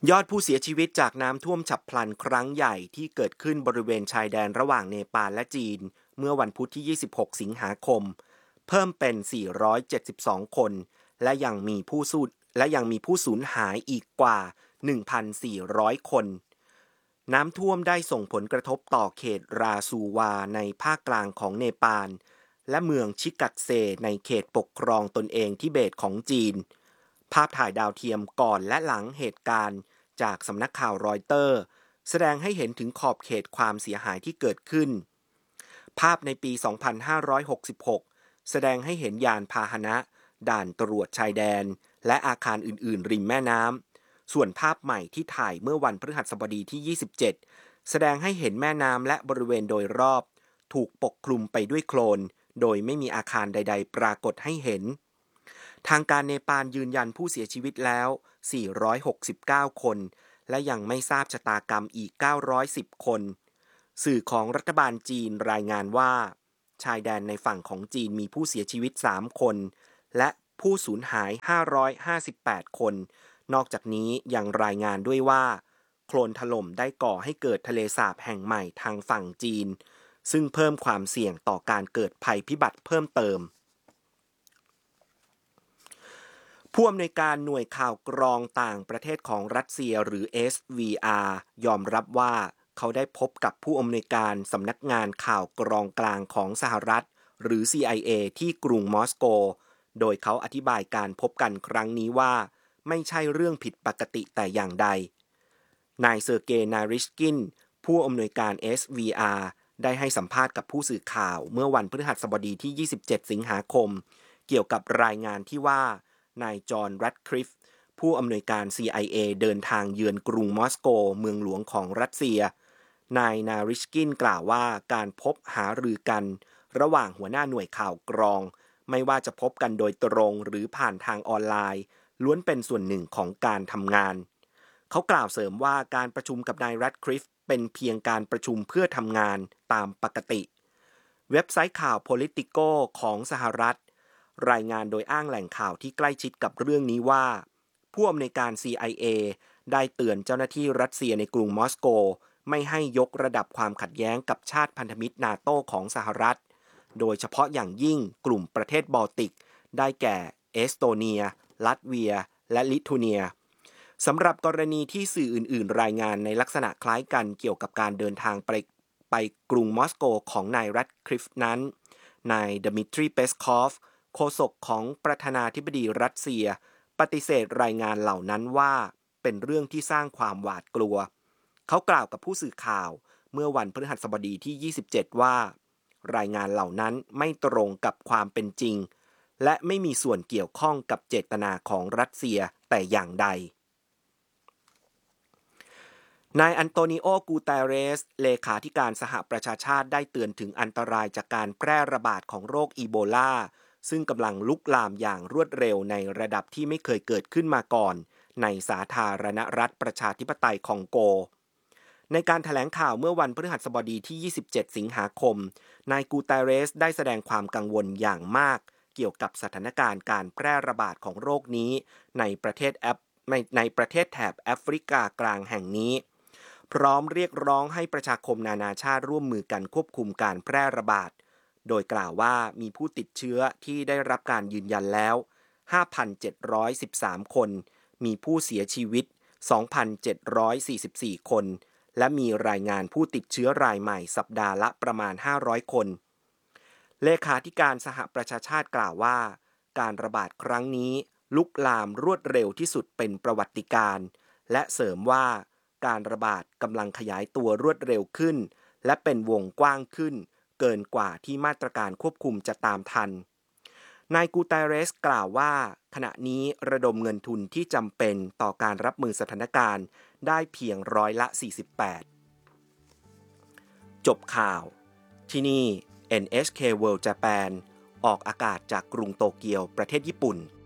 ยอดผู้เสียชีวิตจากน้ำท่วมฉับพลันครั้งใหญ่ที่เกิดขึ้นบริเวณชายแดนระหว่างเนปาลและจีนเมื่อวันพุธที่ 26 สิงหาคมเพิ่มเป็น 472 คนและยังมีผู้สูญหายอีกกว่า 1,400 คนน้ำท่วมได้ส่งผลกระทบต่อเขตราซูวาในภาคกลางของเนปาลและเมืองชิกัตเซในเขตปกครองตนเองทิเบตของจีนภาพถ่ายดาวเทียมก่อนและหลังเหตุการณ์จากสำนักข่าวรอยเตอร์แสดงให้เห็นถึงขอบเขตความเสียหายที่เกิดขึ้นภาพในปี 2566 แสดงให้เห็นยานพาหนะด่านตรวจชายแดนและอาคารอื่นๆริมแม่น้ำส่วนภาพใหม่ที่ถ่ายเมื่อวันพฤหัสบดีที่ 27 แสดงให้เห็นแม่น้ำและบริเวณโดยรอบถูกปกคลุมไปด้วยโคลนโดยไม่มีอาคารใดๆปรากฏให้เห็นทางการเนปาลยืนยันผู้เสียชีวิตแล้ว 469 คนและยังไม่ทราบชะตากรรมอีก 910 คนสื่อของรัฐบาลจีนรายงานว่าชายแดนในฝั่งของจีนมีผู้เสียชีวิต 3 คนและผู้สูญหาย 558 คนนอกจากนี้ยังรายงานด้วยว่าโคลนถล่มได้ก่อให้เกิดทะเลสาบแห่งใหม่ทางฝั่งจีนซึ่งเพิ่มความเสี่ยงต่อการเกิดภัยพิบัติเพิ่มเติมผู้อำนวยการหน่วยข่าวกรองต่างประเทศของรัสเซียหรือ SVR ยอมรับว่าเขาได้พบกับผู้อำนวยการสำนักงานข่าวกรองกลางของสหรัฐหรือ CIA ที่กรุงมอสโกโดยเขาอธิบายการพบกันครั้งนี้ว่าไม่ใช่เรื่องผิดปกติแต่อย่างใดนายเซอร์เกย์ นาริชกินผู้อำนวยการ SVR ได้ให้สัมภาษณ์กับผู้สื่อข่าวเมื่อวันพฤหัสบดีที่ 27 สิงหาคมเกี่ยวกับรายงานที่ว่านายจอห์น แรดคลิฟฟ์ผู้อำนวยการ CIA เดินทางเยือนกรุงมอสโกเมืองหลวงของรัสเซียนายนาริชกินกล่าวว่าการพบหารือกันระหว่างหัวหน้าหน่วยข่าวกรองไม่ว่าจะพบกันโดยตรงหรือผ่านทางออนไลน์ล้วนเป็นส่วนหนึ่งของการทำงานเขากล่าวเสริมว่าการประชุมกับนายแรดคลิฟฟ์เป็นเพียงการประชุมเพื่อทำงานตามปกติเว็บไซต์ข่าว Politico ของสหรัฐรายงานโดยอ้างแหล่งข่าวที่ใกล้ชิดกับเรื่องนี้ว่าผู้อำนวยการ CIA ได้เตือนเจ้าหน้าที่รัสเซียในกรุงมอสโกไม่ให้ยกระดับความขัดแย้งกับชาติพันธมิตรนาโตของสหรัฐโดยเฉพาะอย่างยิ่งกลุ่มประเทศบอลติกได้แก่เอสโตเนียลัตเวียและลิทัวเนียสำหรับกรณีที่สื่ออื่นๆรายงานในลักษณะคล้ายกันเกี่ยวกับการเดินทางไปกรุงมอสโกของนายแรดคลิฟฟ์นั้นนายดมิทรีเปสคอฟโฆษกของประธานาธิบดีรัสเซียปฏิเสธรายงานเหล่านั้นว่าเป็นเรื่องที่สร้างความหวาดกลัวเขากล่าวกับผู้สื่อข่าวเมื่อวันพฤหัสบดีที่ 27 ว่ารายงานเหล่านั้นไม่ตรงกับความเป็นจริงและไม่มีส่วนเกี่ยวข้องกับเจตนาของรัสเซียแต่อย่างใดนายอันโตนิโอ กูเตเรสเลขาธิการสหประชาชาติได้เตือนถึงอันตรายจากการแพร่ระบาดของโรคอีโบลาซึ่งกำลังลุกลามอย่างรวดเร็วในระดับที่ไม่เคยเกิดขึ้นมาก่อนในสาธารณรัฐประชาธิปไตยคองโกในการแถลงข่าวเมื่อวันพฤหัสบดีที่ 27 สิงหาคมนายกูเตเรสได้แสดงความกังวลอย่างมากเกี่ยวกับสถานการณ์การแพร่ระบาดของโรคนี้ในประเทศแถบแอฟริกากลางแห่งนี้พร้อมเรียกร้องให้ประชาคมนานาชาติร่วมมือกันควบคุมการแพร่ระบาดโดยกล่าวว่ามีผู้ติดเชื้อที่ได้รับการยืนยันแล้ว 5,713 คนมีผู้เสียชีวิต 2,744 คนและมีรายงานผู้ติดเชื้อรายใหม่สัปดาห์ละประมาณ 500 คนเลขาธิการสหประชาชาติกล่าวว่าการระบาดครั้งนี้ลุกลามรวดเร็วที่สุดเป็นประวัติการณ์และเสริมว่าการระบาดกำลังขยายตัวรวดเร็วขึ้นและเป็นวงกว้างขึ้นเกินกว่าที่มาตรการควบคุมจะตามทันนายกูเตเรสกล่าวว่าขณะนี้ระดมเงินทุนที่จำเป็นต่อการรับมือสถานการณ์ได้เพียง48%จบข่าวที่นี่ NHK World Japan ออกอากาศจากกรุงโตเกียวประเทศญี่ปุ่น